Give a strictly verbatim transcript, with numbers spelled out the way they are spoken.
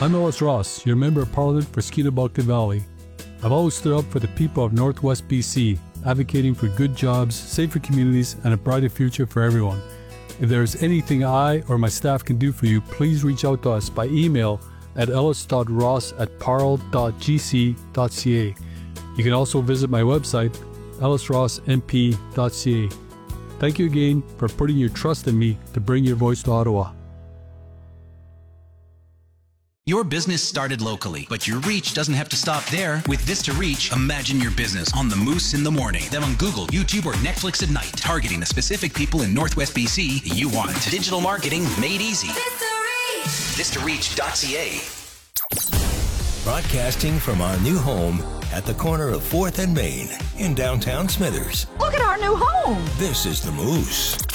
I'm Ellis Ross, your Member of Parliament for Skeena-Balkan Valley. I've always stood up for the people of Northwest B C, advocating for good jobs, safer communities, and a brighter future for everyone. If there is anything I or my staff can do for you, please reach out to us by email at ellis dot ross at parl dot g c dot c a. You can also visit my website, ellis ross m p dot c a. Thank you again for putting your trust in me to bring your voice to Ottawa. Your business started locally, but your reach doesn't have to stop there. With Vista Reach, imagine your business on the Moose in the morning, then on Google, YouTube, or Netflix at night, targeting the specific people in Northwest B C you want. Digital marketing made easy. Vista Reach! vista reach dot c a. Broadcasting from our new home at the corner of fourth and Main in downtown Smithers. Look at our new home! This is the Moose.